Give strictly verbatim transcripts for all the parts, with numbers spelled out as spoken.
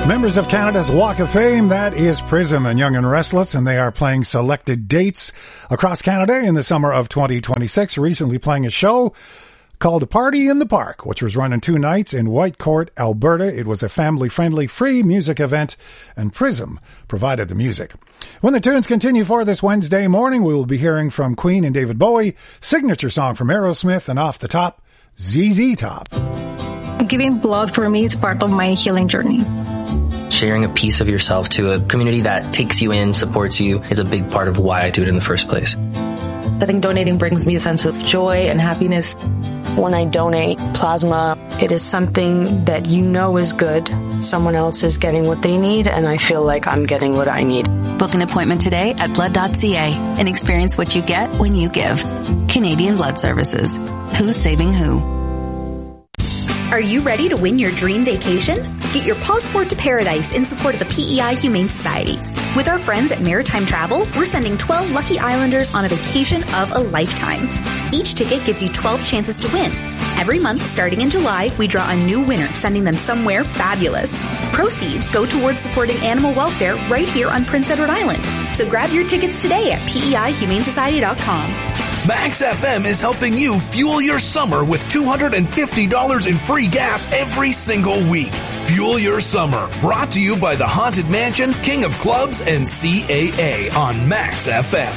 Members of Canada's Walk of Fame, that is Prism and Young and Restless, and they are playing selected dates across Canada in the summer of twenty twenty-six, recently playing a show called A Party in the Park, which was running two nights in Whitecourt, Alberta. It was a family-friendly, free music event, and Prism provided the music. When the tunes continue for this Wednesday morning, we will be hearing from Queen and David Bowie, signature song from Aerosmith, and off the top, Z Z Top. Giving blood for me is part of my healing journey. Sharing a piece of yourself to a community that takes you in, supports you, is a big part of why I do it in the first place. I think donating brings me a sense of joy and happiness. When I donate plasma, it is something that you know is good. Someone else is getting what they need, and I feel like I'm getting what I need. Book an appointment today at blood dot c a and experience what you get when you give. Canadian Blood Services. Who's saving who? Are you ready to win your dream vacation? Get your passport to paradise in support of the P E I Humane Society. With our friends at Maritime Travel, we're sending twelve lucky islanders on a vacation of a lifetime. Each ticket gives you twelve chances to win. Every month, starting in July, we draw a new winner, sending them somewhere fabulous. Proceeds go towards supporting animal welfare right here on Prince Edward Island. So grab your tickets today at P E I humane society dot com. Max F M is helping you fuel your summer with two hundred fifty dollars in free gas every single week. Fuel your summer. Brought to you by the Haunted Mansion, King of Clubs, and C A A on Max F M.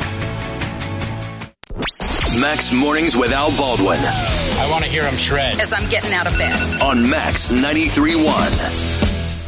Max Mornings with Al Baldwin. I want to hear him shred as I'm getting out of bed. On Max ninety-three point one.